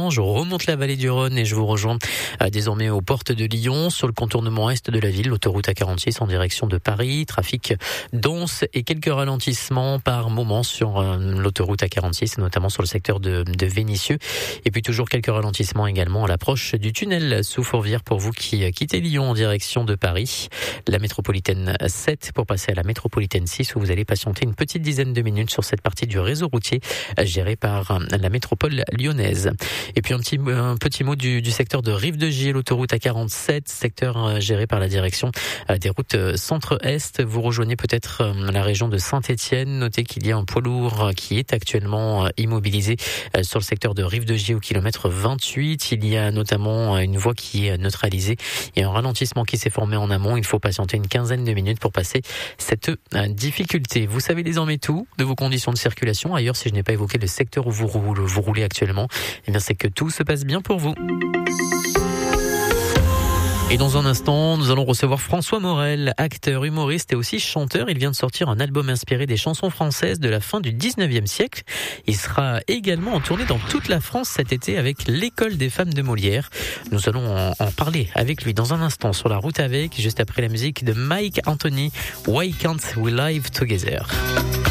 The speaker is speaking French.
maintenant, je remonte la vallée du Rhône et je vous rejoins désormais aux portes de Lyon, sur le contournement est de la ville, l'autoroute A46 en direction de Paris. Trafic dense et quelques ralentissements par moment sur l'autoroute A46, notamment sur le secteur de Vénissieux. Et puis toujours quelques ralentissements également à l'approche du tunnel sous Fourvière pour vous qui quittez Lyon en direction de Paris. La métropolitaine 7 pour passer à la métropolitaine 6 où vous allez patienter une petite dizaine de minutes sur cette partie du réseau routier géré par la métropole lyonnaise. Et puis un petit mot du secteur de Rive-de-Gier, l'autoroute A47, secteur géré par la direction des routes centre-est. Vous rejoignez peut-être la région de Saint-Étienne. Notez qu'il y a un poids lourd qui est actuellement immobilisé sur le secteur de Rive-de-Gier au kilomètre 28. Il y a notamment une voie qui est neutralisée et un ralentissement qui s'est formé en amont. Il faut patienter une quinzaine de minutes pour passer cette difficulté. Vous savez désormais tout de vos conditions de circulation. Ailleurs, si je n'ai pas évoqué le secteur où vous roulez actuellement, eh bien c'est que tout se passe bien pour vous. Et dans un instant, nous allons recevoir François Morel, acteur, humoriste et aussi chanteur. Il vient de sortir un album inspiré des chansons françaises de la fin du 19e siècle. Il sera également en tournée dans toute la France cet été avec l'École des femmes de Molière. Nous allons en parler avec lui dans un instant sur la route avec, juste après la musique de Mike Anthony, Why Can't We Live Together?